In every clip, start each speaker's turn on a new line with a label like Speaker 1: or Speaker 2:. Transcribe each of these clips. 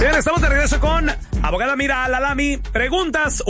Speaker 1: Bien, estamos de regreso con abogada Amira Al-Alami. Preguntas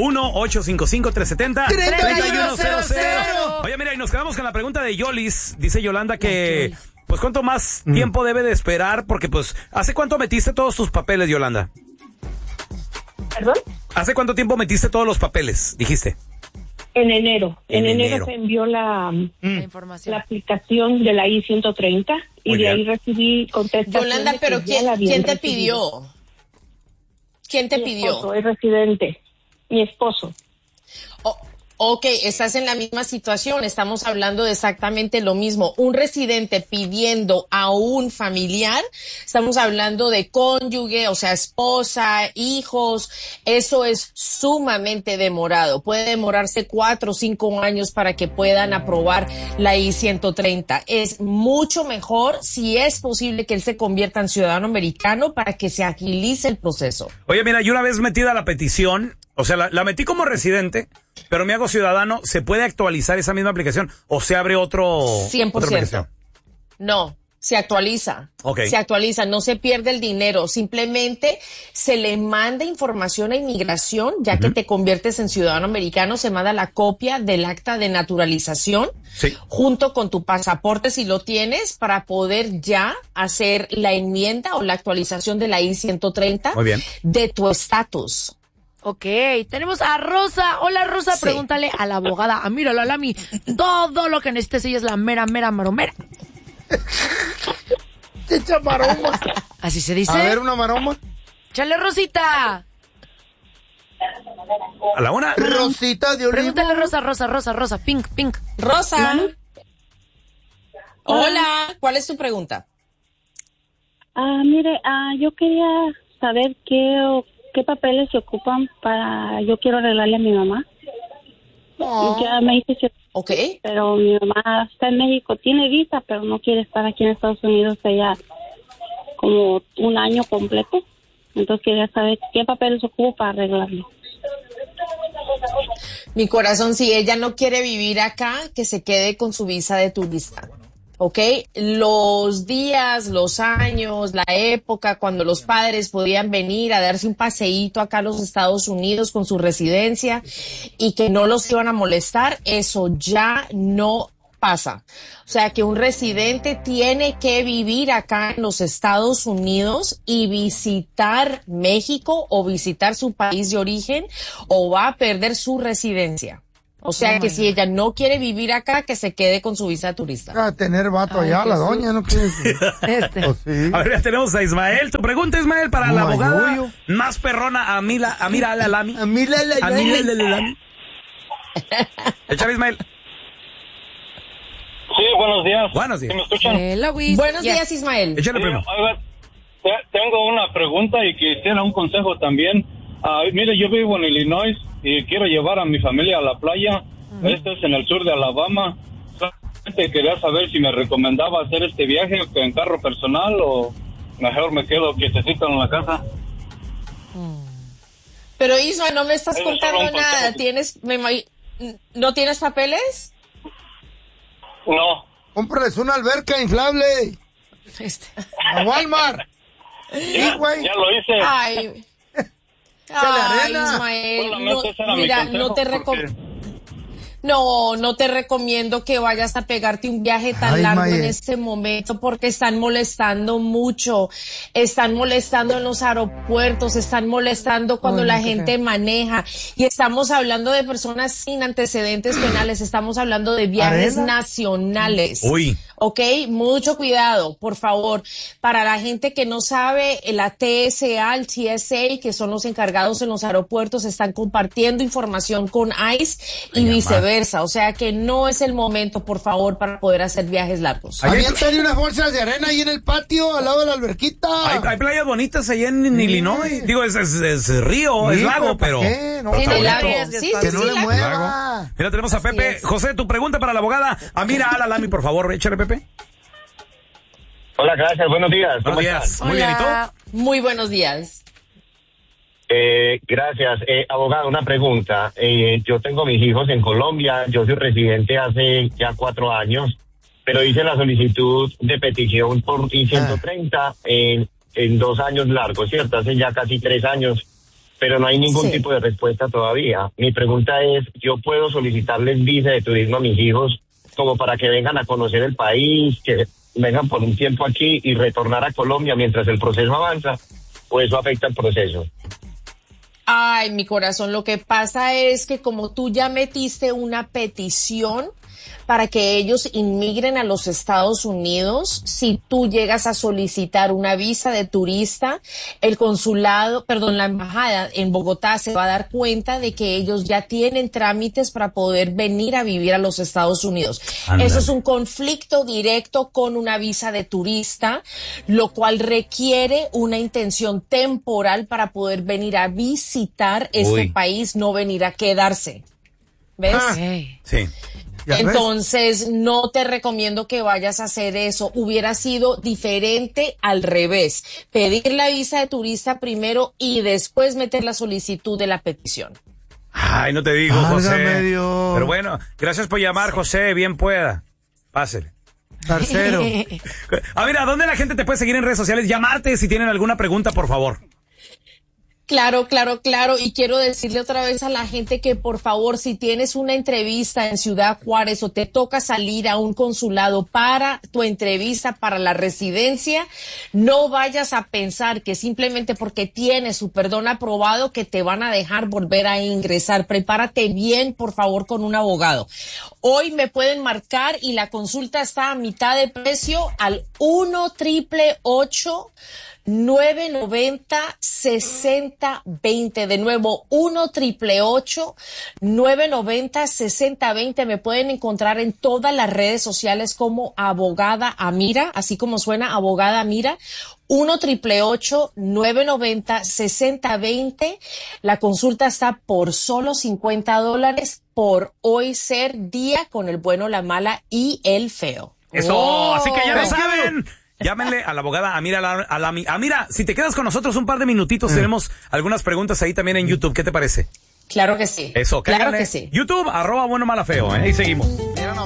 Speaker 1: 1-855-370-3100. Oye, mira, y nos quedamos con la pregunta de Yolis. Dice Yolanda que, pues, ¿cuánto más tiempo debe de esperar? Porque, pues, ¿hace cuánto metiste todos tus papeles, Yolanda?
Speaker 2: ¿Perdón?
Speaker 1: ¿Hace cuánto tiempo metiste todos los papeles, dijiste?
Speaker 2: En enero. En enero
Speaker 1: enero
Speaker 2: se envió la
Speaker 3: información.
Speaker 2: La aplicación de la I-130 y
Speaker 1: Muy
Speaker 2: de
Speaker 1: bien.
Speaker 2: ahí recibí contestación.
Speaker 4: Yolanda,
Speaker 2: de
Speaker 4: pero
Speaker 2: que ya la habían
Speaker 4: ¿quién te
Speaker 2: recibido.
Speaker 4: pidió? ¿Quién te
Speaker 2: Mi
Speaker 4: pidió?
Speaker 2: esposo es residente. Mi esposo.
Speaker 4: Ok, estás en la misma situación, estamos hablando de exactamente lo mismo. Un residente pidiendo a un familiar, estamos hablando de cónyuge, o sea, esposa, hijos, eso es sumamente demorado. Puede demorarse 4 o 5 años para que puedan aprobar la I-130. Es mucho mejor, si es posible, que él se convierta en ciudadano americano para que se agilice el proceso.
Speaker 1: Oye, mira, yo una vez metida la petición, o sea, la metí como residente, pero me hago ciudadano, ¿se puede actualizar esa misma aplicación o se abre otra
Speaker 4: 100%.
Speaker 1: aplicación?
Speaker 4: No, se actualiza.
Speaker 1: Okay.
Speaker 4: Se actualiza, no se pierde el dinero. Simplemente se le manda información a inmigración, ya que te conviertes en ciudadano americano, se manda la copia del acta de naturalización junto con tu pasaporte si lo tienes para poder ya hacer la enmienda o la actualización de la I-130
Speaker 1: Muy bien.
Speaker 4: de tu estatus.
Speaker 3: Ok, tenemos a Rosa. Hola, Rosa,
Speaker 4: Sí.
Speaker 3: pregúntale a la abogada Amira Al-Alami todo lo que necesites. Ella es la mera maromera.
Speaker 5: Echa maroma.
Speaker 3: ¿Así se dice?
Speaker 5: A ver, una maroma.
Speaker 3: ¡Chale, Rosita!
Speaker 1: A la una.
Speaker 5: Rosita de olivo.
Speaker 3: Pregúntale, Rosa, pink.
Speaker 4: Rosa. Hola, ¿cuál es tu pregunta?
Speaker 2: Mire, yo quería saber qué papeles se ocupan para... Yo quiero arreglarle a mi mamá. Ya me hice...
Speaker 4: Ok.
Speaker 2: Pero mi mamá está en México, tiene visa, pero no quiere estar aquí en Estados Unidos ya como un año completo. Entonces quería saber qué papeles ocupo para arreglarle.
Speaker 4: Mi corazón, si ella no quiere vivir acá, que se quede con su visa de turista. ¿Ok? Los días, los años, la época cuando los padres podían venir a darse un paseíto acá a los Estados Unidos con su residencia y que no los iban a molestar, eso ya no pasa. O sea que un residente tiene que vivir acá en los Estados Unidos y visitar México o visitar su país de origen o va a perder su residencia. O sea que si ella no quiere vivir acá, que se quede con su visa de turista.
Speaker 5: A tener vato allá, la doña, ¿no quiere? Pues sí.
Speaker 1: A ver, ya tenemos a Ismael. Tu pregunta, Ismael, para la abogada
Speaker 5: Mayuyo.
Speaker 1: más perrona, Amira Al-Alami.
Speaker 5: Amira
Speaker 1: Al-Alami. Échale, Ismael.
Speaker 6: Sí, buenos días.
Speaker 1: Buenos días.
Speaker 6: ¿Sí me escuchan?
Speaker 4: Buenos días, Ismael.
Speaker 1: Échale primero.
Speaker 6: Oiga, tengo una pregunta y quisiera un consejo también. Mire, yo vivo en Illinois y quiero llevar a mi familia a la playa. Este es en el sur de Alabama. Solamente quería saber si me recomendaba hacer este viaje en carro personal o mejor me quedo quietecito en la casa.
Speaker 4: Pero Ismael, no me estás
Speaker 6: Eso
Speaker 4: contando
Speaker 6: solo un
Speaker 4: nada.
Speaker 6: consejo.
Speaker 4: ¿No tienes papeles?
Speaker 6: No.
Speaker 5: Cómprales una alberca inflable. A Walmart. Sí, güey.
Speaker 6: Ya lo hice.
Speaker 4: Ay, Ismael,
Speaker 6: Solamente ese era mi
Speaker 4: mira,
Speaker 6: consejo,
Speaker 4: no te no te recomiendo que vayas a pegarte un viaje tan largo en este momento porque están molestando mucho, están molestando en los aeropuertos, están molestando cuando la gente maneja y estamos hablando de personas sin antecedentes penales, estamos hablando de viajes nacionales.
Speaker 1: Uy.
Speaker 4: Ok, mucho cuidado, por favor. Para la gente que no sabe, la TSA, el TSA, que son los encargados en los aeropuertos, están compartiendo información con ICE y viceversa. O sea que no es el momento, por favor, para poder hacer viajes largos.
Speaker 5: Aviéntale unas bolsas de arena ahí en el patio, al lado de la alberquita.
Speaker 1: Hay playas bonitas allá en Illinois. Digo, es río, es lago, pero...
Speaker 5: ¿Qué? No,
Speaker 4: Sí,
Speaker 5: está
Speaker 4: el lago.
Speaker 5: bonito.
Speaker 4: Sí,
Speaker 5: Que
Speaker 4: sí,
Speaker 5: no
Speaker 4: sí,
Speaker 5: le
Speaker 4: lago.
Speaker 5: mueva.
Speaker 1: Mira, tenemos a Pepe.
Speaker 4: es.
Speaker 1: José, tu pregunta para la abogada Amira Al-Alami, por favor. Échale, Pepe.
Speaker 6: Hola, gracias. Buenos días.
Speaker 1: Buenos días. Muy bien, ¿y tú?
Speaker 4: Muy buenos días.
Speaker 6: Gracias. Abogado, una pregunta. Yo tengo mis hijos en Colombia. Yo soy residente hace ya 4 años, pero hice la solicitud de petición por I-130.
Speaker 7: en 2 años largos, ¿cierto? Hace ya casi 3 años, pero no hay ningún tipo de respuesta todavía. Mi pregunta es, ¿yo puedo solicitarles visa de turismo a mis hijos como para que vengan a conocer el país, que vengan por un tiempo aquí y retornar a Colombia mientras el proceso avanza, o eso afecta el proceso?
Speaker 4: Ay, mi corazón, lo que pasa es que como tú ya metiste una petición para que ellos inmigren a los Estados Unidos, si tú llegas a solicitar una visa de turista, la embajada en Bogotá se va a dar cuenta de que ellos ya tienen trámites para poder venir a vivir a los Estados Unidos. Andale. Eso es un conflicto directo con una visa de turista, lo cual requiere una intención temporal para poder venir a visitar este país, no venir a quedarse. ¿Ves?
Speaker 1: Sí.
Speaker 4: Entonces, no te recomiendo que vayas a hacer eso. Hubiera sido diferente al revés. Pedir la visa de turista primero y después meter la solicitud de la petición.
Speaker 1: Ay, no te digo, José. Pero bueno, gracias por llamar, José. Bien pueda. Pásele.
Speaker 5: Tercero.
Speaker 1: Mira, ¿dónde la gente te puede seguir en redes sociales? Llamarte si tienen alguna pregunta, por favor.
Speaker 4: Claro. Y quiero decirle otra vez a la gente que, por favor, si tienes una entrevista en Ciudad Juárez o te toca salir a un consulado para tu entrevista para la residencia, no vayas a pensar que simplemente porque tienes su perdón aprobado que te van a dejar volver a ingresar. Prepárate bien, por favor, con un abogado. Hoy me pueden marcar y la consulta está a mitad de precio al 1-888-990-6020. De nuevo, 1-888-990-6020. Me pueden encontrar en todas las redes sociales como Abogada Amira, así como suena, Abogada Amira. 1-888-990-6020. La consulta está por solo $50 por hoy ser día con el bueno, la mala y el feo.
Speaker 1: Eso, así que ya lo saben. Llámenle a la abogada Amira Amira, si te quedas con nosotros un par de minutitos, tenemos algunas preguntas ahí también en YouTube. ¿Qué te parece?
Speaker 4: Claro que sí.
Speaker 1: Eso,
Speaker 4: claro que sí.
Speaker 1: YouTube, @bueno, mala, feo, y seguimos.